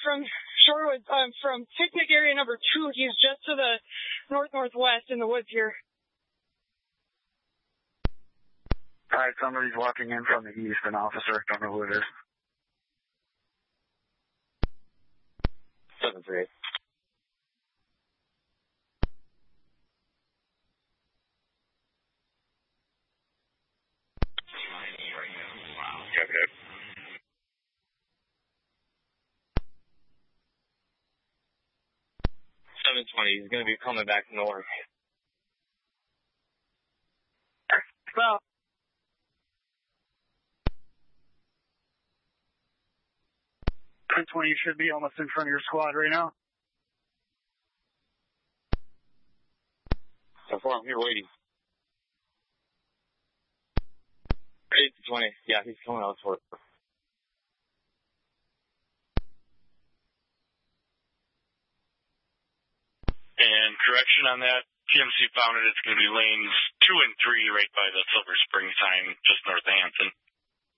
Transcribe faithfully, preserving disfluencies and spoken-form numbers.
from Shorewood, um, from picnic area number two. He's just to the north-northwest in the woods here. All right, somebody's walking in from the east, an officer. Don't know who it is. seven three eight. seven twenty, he's going to be coming back north. Well, ten twenty, you should be almost in front of your squad right now. So far, I'm here waiting. eight to twenty, yeah, he's coming out for it. And correction on that, P M C found it. It's going to be lanes two and three right by the Silver Spring sign, just north of Hanson.